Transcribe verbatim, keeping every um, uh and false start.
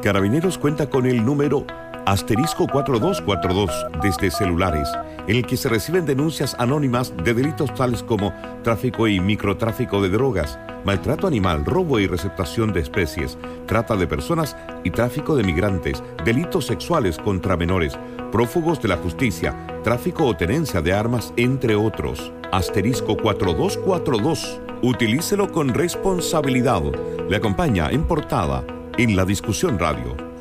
Carabineros cuenta con el número asterisco cuatro dos cuatro dos desde celulares, en el que se reciben denuncias anónimas de delitos tales como tráfico y microtráfico de drogas, maltrato animal, robo y receptación de especies, trata de personas y tráfico de migrantes, delitos sexuales contra menores, prófugos de la justicia, tráfico o tenencia de armas, entre otros. Asterisco cuatro dos cuatro dos. Utilícelo con responsabilidad. Le acompaña en portada en La Discusión Radio.